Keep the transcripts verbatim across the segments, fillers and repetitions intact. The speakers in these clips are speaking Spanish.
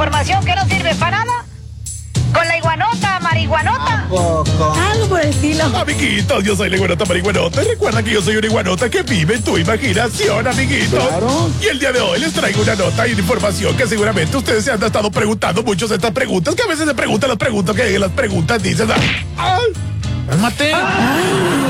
Información que no sirve para nada. Con la iguanota, marihuanota. Poco. Algo por el estilo. Amiguitos, yo soy la iguanota marihuanota. Recuerda que yo soy una iguanota que vive en tu imaginación, amiguitos. Claro. Y el día de hoy les traigo una nota y una información que seguramente ustedes se han estado preguntando muchas de estas preguntas, que a veces se preguntan las preguntas, que las preguntas dicen... ¡Ay! ¡Cálmate! Ay,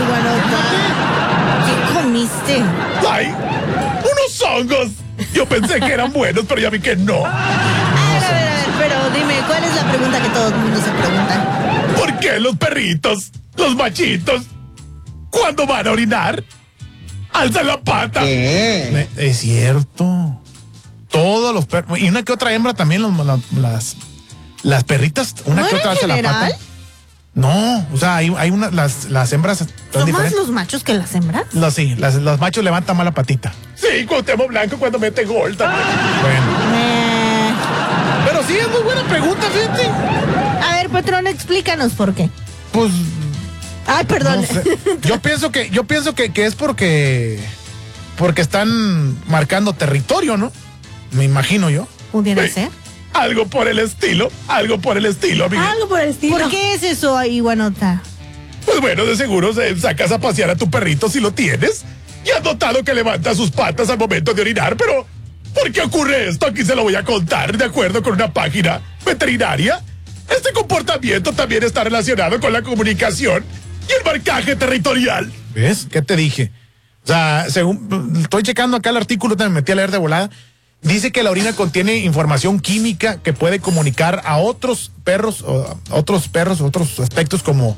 iguanota. ¿Qué comiste? ¡Ay! ¡Unos hongos! Yo pensé que eran buenos, pero ya vi que no. A ver, a ver, a ver, pero dime, ¿cuál es la pregunta que todo el mundo se pregunta? ¿Por qué los perritos, los machitos, cuando van a orinar, alzan la pata? ¿Qué? Es cierto. Todos los perros. Y una que otra hembra también, los, la- las, las perritas, una ¿No que era otra en alza la general? pata. No, o sea, hay, hay una, las, las hembras ¿Son son más diferentes. los machos que las hembras? Los, sí, las- los machos levantan más la patita. Sí, Cuauhtémoc Blanco cuando mete gol también. Bueno. Eh, Pero sí, es muy buena pregunta, fíjate. a ver, patrón, explícanos por qué. Pues, Ay, perdón. no sé. Yo pienso que, yo pienso que, que es porque, porque están marcando territorio, ¿no? Me imagino yo. ¿Pudiera Sí. ser? Algo por el estilo, algo por el estilo, amigo. Algo por el estilo. ¿Por qué es eso, iguanota? Pues bueno, de seguro se sacas a pasear a tu perrito si lo tienes y has notado que levanta sus patas al momento de orinar, pero ¿por qué ocurre esto? Aquí se lo voy a contar de acuerdo con una página veterinaria. Este comportamiento también está relacionado con la comunicación y el marcaje territorial. ¿Ves? ¿Qué te dije? O sea, según estoy checando acá el artículo, te me metí a leer de volada. Dice que la orina contiene información química que puede comunicar a otros perros, o a otros perros, otros aspectos como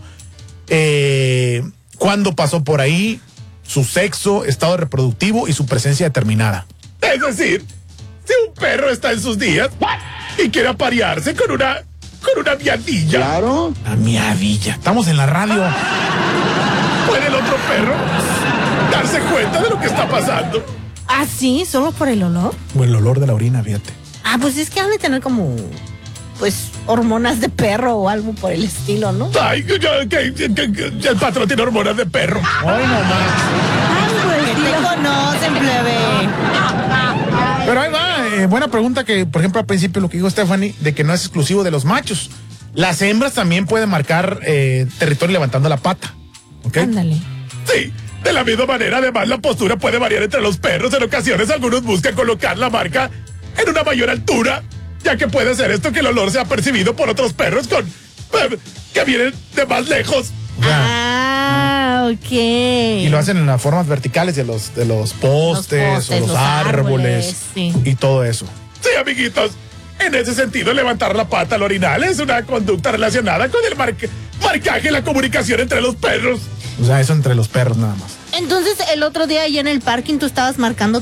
eh, cuándo pasó por ahí, su sexo, estado reproductivo y su presencia determinada. Es decir, si un perro está en sus días y quiere aparearse con una con una viadilla, Claro. La miadilla. Estamos en la radio. ¿puede el otro perro darse cuenta de lo que está pasando? ¿Ah, sí? ¿Solo por el olor? O el olor de la orina, fíjate. Ah, pues es que han de tener como, pues, hormonas de perro o algo por el estilo, ¿no? Ay, que, que- que- que- que el patrón tiene hormonas de perro. Ay, no más. Algo por el estilo. Te conocen, plebe. Pero ahí va, eh, buena pregunta que, por ejemplo, al principio lo que dijo Stephanie, de que no es exclusivo de los machos. Las hembras también pueden marcar eh, territorio levantando la pata. ¿Ok? Ándale. Sí, de la misma manera, además, la postura puede variar entre los perros. En ocasiones, algunos buscan colocar la marca en una mayor altura, ya que puede ser esto que el olor sea percibido por otros perros con eh, que vienen de más lejos. O sea, Ah, ok. y lo hacen en las formas verticales de los, de los postes, Los postes, o los, los árboles, árboles, sí. y todo eso. Sí, amiguitos. En ese sentido, levantar la pata al orinal es una conducta relacionada con el marca- marcaje y la comunicación entre los perros. O sea, eso entre los perros nada más. Entonces, el otro día ahí en el parking tú estabas marcando